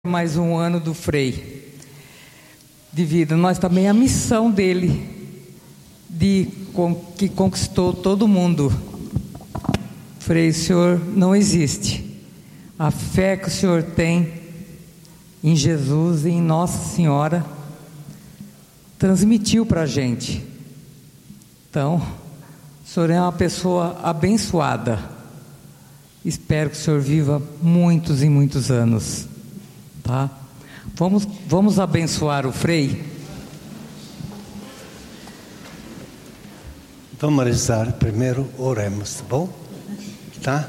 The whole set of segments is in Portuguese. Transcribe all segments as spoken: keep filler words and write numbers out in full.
Mais um ano do Frei de vida. Nós também a missão dele de que conquistou todo mundo. Frei, o senhor não existe. A fé que o senhor tem em Jesus e em Nossa Senhora transmitiu para a gente. Então, o senhor é uma pessoa abençoada. Espero que o senhor viva muitos e muitos anos. Tá? Vamos, vamos abençoar o Frei. Vamos rezar primeiro, oremos, tá bom? Tá?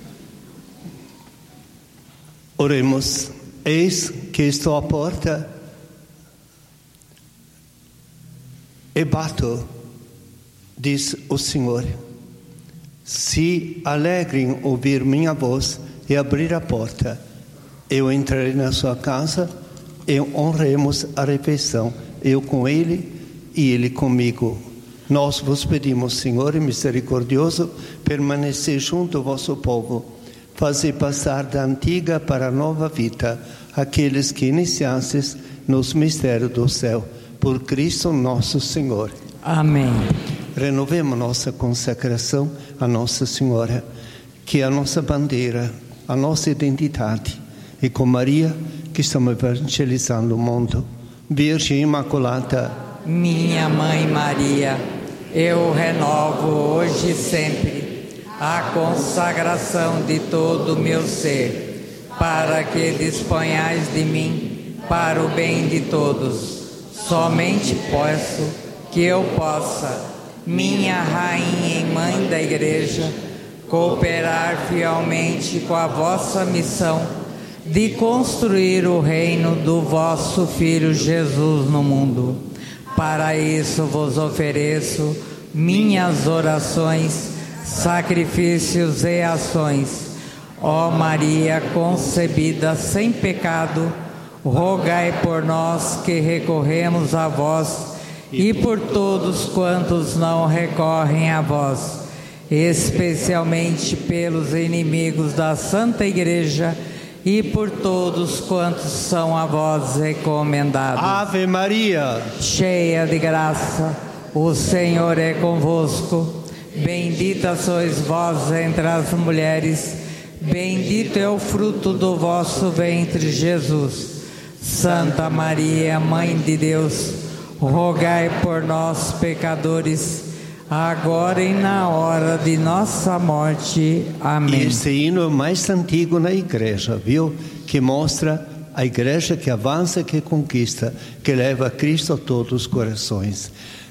Oremos. Eis que estou à porta e bato, diz o Senhor. Se alegrem em ouvir minha voz e abrir a porta, eu entrarei na sua casa e honremos a refeição, eu com ele e ele comigo. Nós vos pedimos, Senhor misericordioso, permanecer junto ao vosso povo, fazer passar da antiga para a nova vida aqueles que iniciastes nos mistérios do céu, por Cristo nosso Senhor. Amém. Renovemos nossa consagração a Nossa Senhora, que é a nossa bandeira, a nossa identidade. E com Maria, que estamos evangelizando o mundo. Virgem Imaculada, minha Mãe Maria, eu renovo hoje e sempre a consagração de todo o meu ser, para que disponhais de mim para o bem de todos. Somente peço que eu possa, minha Rainha e Mãe da Igreja, cooperar fielmente com a vossa missão de construir o reino do vosso Filho Jesus no mundo. Para isso vos ofereço minhas orações, sacrifícios e ações. Ó Maria concebida sem pecado, rogai por nós que recorremos a vós e por todos quantos não recorrem a vós, especialmente pelos inimigos da Santa Igreja e por todos quantos são a vós recomendados. Ave Maria, cheia de graça, o Senhor é convosco. Bendita sois vós entre as mulheres, bendito é o fruto do vosso ventre, Jesus. Santa Maria, Mãe de Deus, rogai por nós, pecadores, agora e na hora de nossa morte. Amém. Esse hino é o mais antigo na igreja, viu? Que mostra a igreja que avança, que conquista, que leva a Cristo a todos os corações.